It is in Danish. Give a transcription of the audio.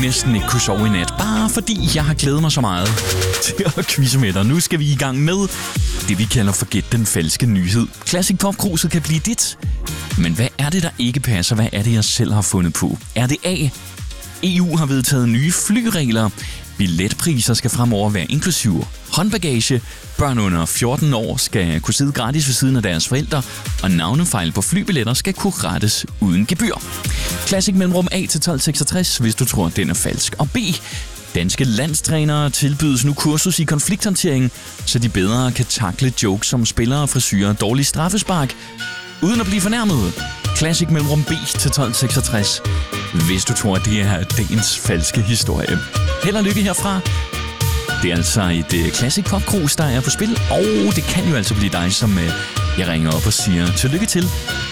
næsten ikke kunne sove i nat, bare fordi jeg har glædet mig så meget til at quizze med dig. Nu skal vi i gang med det, vi kalder for Gæt den falske nyhed. Classic Pop-kruset kan blive dit, men hvad er det, der ikke passer? Hvad er det, jeg selv har fundet på? Er det A? EU har vedtaget nye flyregler. Billetpriser skal fremover være inklusive håndbagage. Børn under 14 år skal kunne sidde gratis ved siden af deres forældre, og navnefejl på flybilletter skal kunne rettes uden gebyr. Classic mellemrum A til 1266, hvis du tror, den er falsk. Og B. Danske landstrænere tilbydes nu kursus i konflikthåndtering, så de bedre kan takle jokes som spillere, frisyrer og dårlig straffespark, uden at blive fornærmet. Classic mellemrum B til 1266, hvis du tror, at det er dagens falske historie. Held og lykke herfra. Det er altså et Classic Pop-krus, der er på spil, og det kan jo altså blive dig, som jeg ringer op og siger tillykke til.